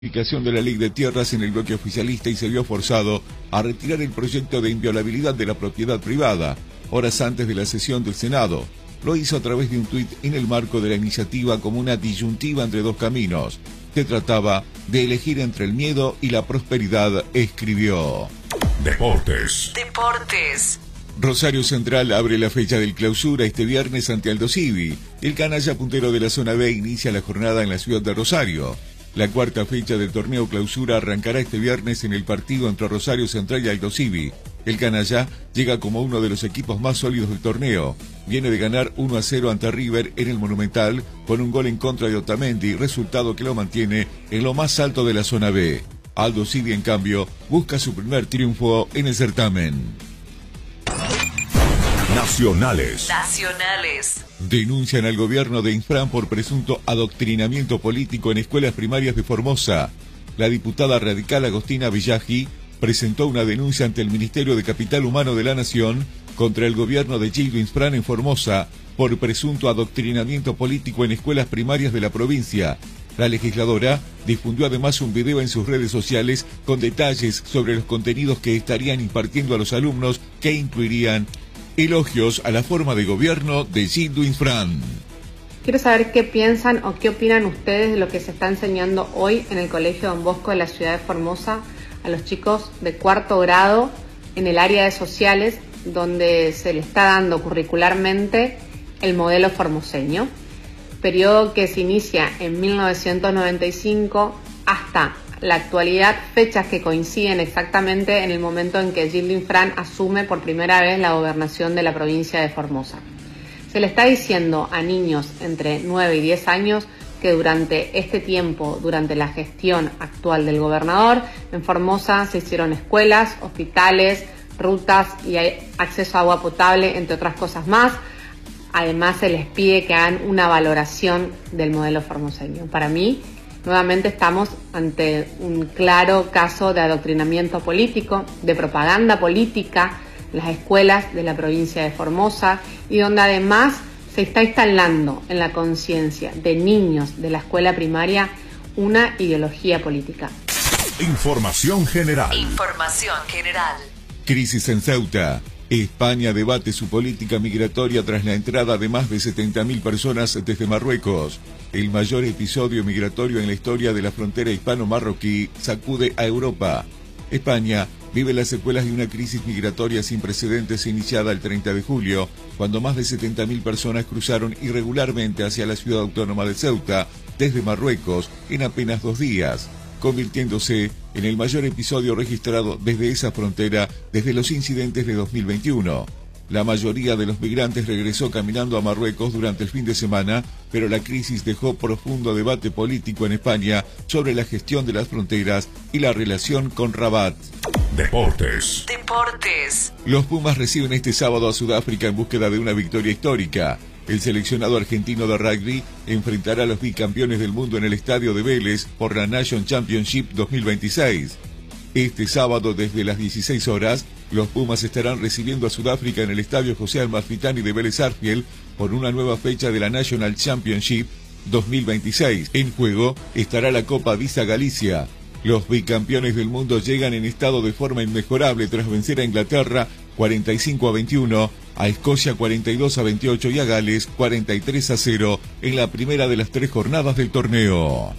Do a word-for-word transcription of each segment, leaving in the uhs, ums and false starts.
Aplicación de la ley de tierras en el bloque oficialista y se vio forzado a retirar el proyecto de inviolabilidad de la propiedad privada, horas antes de la sesión del Senado. Lo hizo a través de un tuit en el marco de la iniciativa como una disyuntiva entre dos caminos. Se trataba de elegir entre el miedo y la prosperidad, escribió. Deportes. Deportes. Rosario Central abre la fecha del clausura este viernes ante Aldo Civi. El canalla puntero de la zona B inicia la jornada en la ciudad de Rosario. La cuarta fecha del torneo clausura arrancará este viernes en el partido entre Rosario Central y Aldo Civi. El canalla llega como uno de los equipos más sólidos del torneo. Viene de ganar uno a cero ante River en el Monumental con un gol en contra de Otamendi, resultado que lo mantiene en lo más alto de la zona B. Aldo Civi, en cambio, busca su primer triunfo en el certamen. Nacionales. Nacionales. Denuncian al gobierno de Infran por presunto adoctrinamiento político en escuelas primarias de Formosa. La diputada radical Agostina Villagi presentó una denuncia ante el Ministerio de Capital Humano de la Nación contra el gobierno de Gildo Infran en Formosa por presunto adoctrinamiento político en escuelas primarias de la provincia. La legisladora difundió además un video en sus redes sociales con detalles sobre los contenidos que estarían impartiendo a los alumnos, que incluirían elogios a la forma de gobierno de Gildo Infran. Quiero saber qué piensan o qué opinan ustedes de lo que se está enseñando hoy en el Colegio Don Bosco de la ciudad de Formosa a los chicos de cuarto grado en el área de sociales, donde se le está dando curricularmente el modelo formoseño, periodo que se inicia en mil novecientos noventa y cinco hasta la actualidad, fechas que coinciden exactamente en el momento en que Gildo Infran asume por primera vez la gobernación de la provincia de Formosa. Se le está diciendo a niños entre nueve y diez años que durante este tiempo, durante la gestión actual del gobernador, en Formosa se hicieron escuelas, hospitales, rutas y hay acceso a agua potable, entre otras cosas más. Además, se les pide que hagan una valoración del modelo formoseño. Para mí, nuevamente estamos ante un claro caso de adoctrinamiento político, de propaganda política en las escuelas de la provincia de Formosa, y donde además se está instalando en la conciencia de niños de la escuela primaria una ideología política. Información general. Información general. Crisis en Ceuta. España debate su política migratoria tras la entrada de más de setenta mil personas desde Marruecos. El mayor episodio migratorio en la historia de la frontera hispano-marroquí sacude a Europa. España vive las secuelas de una crisis migratoria sin precedentes iniciada el treinta de julio, cuando más de setenta mil personas cruzaron irregularmente hacia la ciudad autónoma de Ceuta desde Marruecos en apenas dos días, convirtiéndose en el mayor episodio registrado desde esa frontera desde los incidentes de dos mil veintiuno. La mayoría de los migrantes regresó caminando a Marruecos durante el fin de semana, pero la crisis dejó profundo debate político en España sobre la gestión de las fronteras y la relación con Rabat. Deportes. Deportes. Los Pumas reciben este sábado a Sudáfrica en búsqueda de una victoria histórica. El seleccionado argentino de rugby enfrentará a los bicampeones del mundo en el estadio de Vélez por la Nation Championship dos mil veintiséis. Este sábado, desde las dieciséis horas, los Pumas estarán recibiendo a Sudáfrica en el estadio José Amalfitani de Vélez Sarsfield por una nueva fecha de la National Championship dos mil veintiséis. En juego estará la Copa Visa Galicia. Los bicampeones del mundo llegan en estado de forma inmejorable tras vencer a Inglaterra cuarenta y cinco a veintiuno, a Escocia cuarenta y dos a veintiocho y a Gales cuarenta y tres a cero en la primera de las tres jornadas del torneo.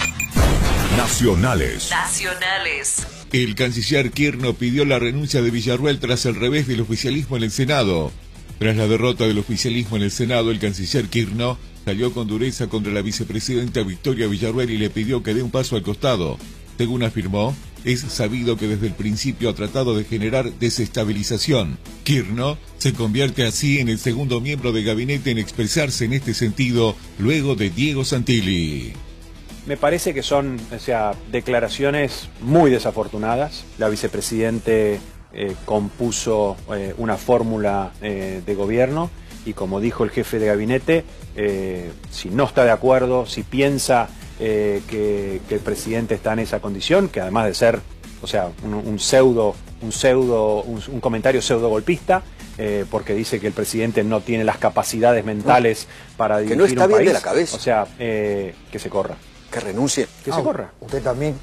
Nacionales. Nacionales. El canciller Kirchner pidió la renuncia de Villarruel tras el revés del oficialismo en el Senado. Tras la derrota del oficialismo en el Senado, el canciller Kirchner salió con dureza contra la vicepresidenta Victoria Villarruel y le pidió que dé un paso al costado. Según afirmó, es sabido que desde el principio ha tratado de generar desestabilización. Kirchner se convierte así en el segundo miembro de gabinete en expresarse en este sentido luego de Diego Santilli. Me parece que son, o sea, declaraciones muy desafortunadas. La vicepresidente eh, compuso eh, una fórmula eh, de gobierno y, como dijo el jefe de gabinete, eh, si no está de acuerdo, si piensa eh, que, que el presidente está en esa condición, que además de ser, o sea, un, un pseudo, un pseudo, un, un comentario pseudo golpista, eh, porque dice que el presidente no tiene las capacidades mentales para dirigir que no está un bien país, de la cabeza. o sea, eh, que se corra. que renuncie. Que se corra. Usted también